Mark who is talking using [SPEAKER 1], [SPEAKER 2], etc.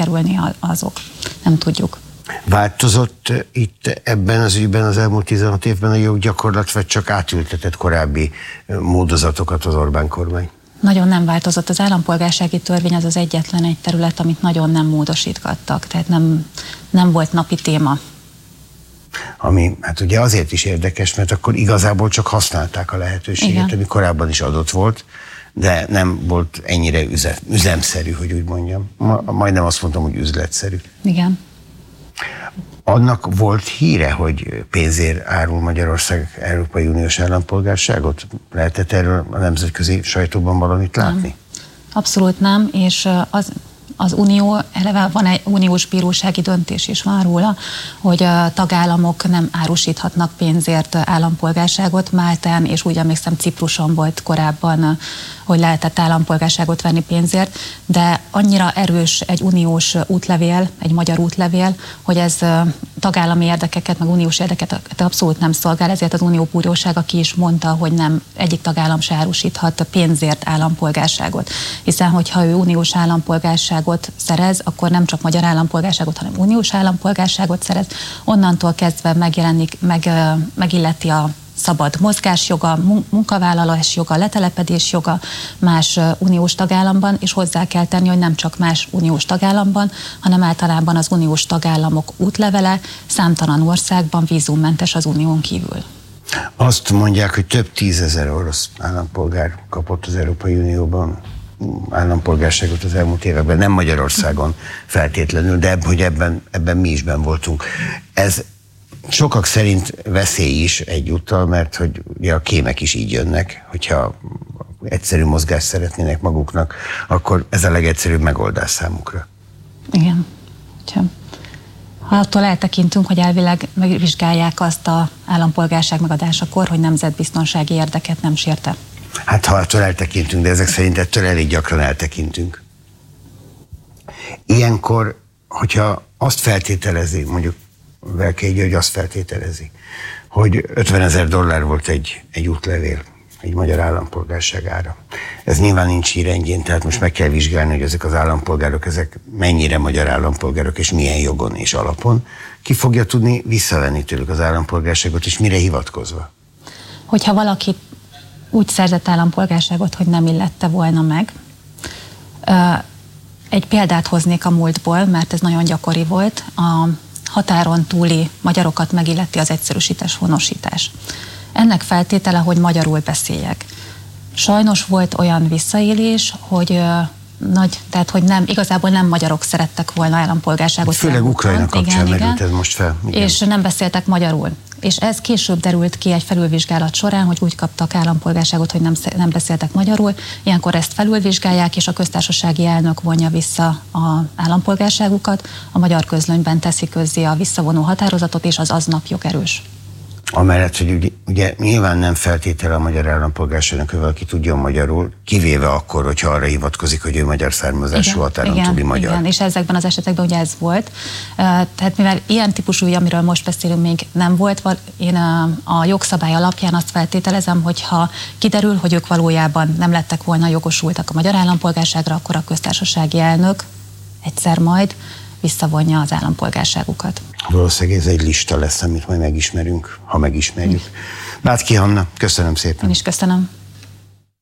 [SPEAKER 1] kerülni azok. Nem tudjuk.
[SPEAKER 2] Változott itt ebben az ügyben az elmúlt 16 évben a joggyakorlat, vagy csak átültetett korábbi módozatokat az Orbán kormány?
[SPEAKER 1] Nagyon nem változott. Az állampolgársági törvény az egyetlen egy terület, amit nagyon nem módosítgattak, tehát nem volt napi téma.
[SPEAKER 2] Ami hát ugye azért is érdekes, mert akkor igazából csak használták a lehetőséget, igen, ami korábban is adott volt, de nem volt ennyire üzemszerű, hogy úgy mondjam. Majdnem azt mondtam, hogy üzletszerű.
[SPEAKER 1] Igen.
[SPEAKER 2] Annak volt híre, hogy pénzért árul Magyarország Európai Uniós állampolgárságot? Lehetett erről a nemzetközi sajtóban valamit látni?
[SPEAKER 1] Nem. Abszolút nem, és az Unió, eleve van egy uniós bírósági döntés is van róla, hogy a tagállamok nem árusíthatnak pénzért állampolgárságot. Máltán és úgy emlékszem Cipruson volt korábban, hogy lehetett állampolgárságot venni pénzért, de annyira erős egy uniós útlevél, egy magyar útlevél, hogy ez tagállami érdekeket, meg uniós érdekeket abszolút nem szolgál, ezért az Unió bírósága ki is mondta, hogy nem egyik tagállam se árusíthat pénzért állampolgárságot. Hiszen, hogyha ő uniós állampolgárságot szerez, akkor nem csak magyar állampolgárságot, hanem uniós állampolgárságot szerez. Onnantól kezdve megjelenik, megilleti a szabad mozgásjoga, munkavállalás joga, letelepedés joga más uniós tagállamban, és hozzá kell tenni, hogy nem csak más uniós tagállamban, hanem általában az uniós tagállamok útlevele számtalan országban vízummentes az unión kívül.
[SPEAKER 2] Azt mondják, hogy több 10 000 orosz állampolgár kapott az Európai Unióban állampolgárságot az elmúlt években, nem Magyarországon feltétlenül, de hogy ebben mi is benn voltunk. Ez sokak szerint veszély is egyúttal, mert hogy ugye a kémek is így jönnek, hogyha egyszerű mozgást szeretnének maguknak, akkor ez a legegyszerűbb megoldás számukra.
[SPEAKER 1] Igen. Ha attól eltekintünk, hogy elvileg megvizsgálják azt az állampolgárság megadásakor, hogy nemzetbiztonsági érdeket nem sérte.
[SPEAKER 2] Hát ha attól eltekintünk, de ezek szerint ettől elég gyakran eltekintünk. Ilyenkor, hogyha azt feltételezi, mondjuk Velkei György azt feltételezi, hogy $50,000 volt egy útlevél, egy magyar állampolgárság ára. Ez nyilván nincs hírendjén, tehát most meg kell vizsgálni, hogy ezek az állampolgárok, ezek mennyire magyar állampolgárok, és milyen jogon és alapon. Ki fogja tudni visszavenni tőlük az állampolgárságot, és mire hivatkozva?
[SPEAKER 1] Hogyha valaki úgy szerzett állampolgárságot, hogy nem illette volna meg, egy példát hoznék a múltból, mert ez nagyon gyakori volt, a határon túli magyarokat megilleti az egyszerűsítés, honosítás. Ennek feltétele, hogy magyarul beszéljek. Sajnos volt olyan visszaélés, hogy tehát hogy igazából nem magyarok szerettek volna állampolgárságot.
[SPEAKER 2] Főleg Ukrajna kapcsán merült ez most fel.
[SPEAKER 1] Igen. És nem beszéltek magyarul. És ez később derült ki egy felülvizsgálat során, hogy úgy kaptak állampolgárságot, hogy nem beszéltek magyarul. Ilyenkor ezt felülvizsgálják, és a köztársasági elnök vonja vissza az állampolgárságukat. A Magyar Közlönyben teszi közzé a visszavonó határozatot, és az aznap jogerős.
[SPEAKER 2] Amellett, hogy ugye nyilván nem feltétele a magyar állampolgárságnak, hogy valaki tudjon magyarul, kivéve akkor, hogyha arra hivatkozik, hogy ő magyar származású, határon túli magyar. Igen,
[SPEAKER 1] és ezekben az esetekben ugye ez volt. Tehát mivel ilyen típusú, amiről most beszélünk, még nem volt, én a jogszabály alapján azt feltételezem, hogy ha kiderül, hogy ők valójában nem lettek volna jogosultak a magyar állampolgárságra, akkor a köztársasági elnök egyszer majd visszavonja az állampolgárságukat.
[SPEAKER 2] Valószínűleg ez egy lista lesz, amit majd megismerünk, ha megismerjük. Bátki Hanna, köszönöm szépen.
[SPEAKER 1] Én is köszönöm.